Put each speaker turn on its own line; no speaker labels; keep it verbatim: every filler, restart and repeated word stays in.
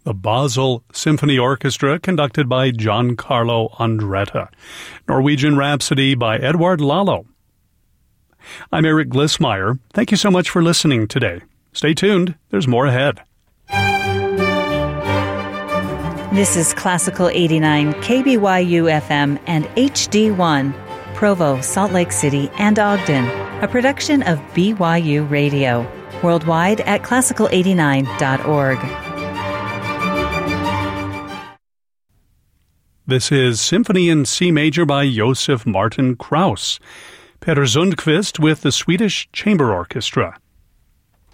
the Basel Symphony Orchestra, conducted by Giancarlo Andretta. Norwegian Rhapsody by Edward Lalo. I'm Eric Glissmeyer. Thank you so much for listening today. Stay tuned. There's more ahead.
This is Classical eighty-nine K B Y U F M and H D one, Provo, Salt Lake City, and Ogden, a production of B Y U Radio. Worldwide at classical eighty-nine dot org.
This is Symphony in C Major by Josef Martin Krauss. Peter Sundqvist with the Swedish Chamber Orchestra.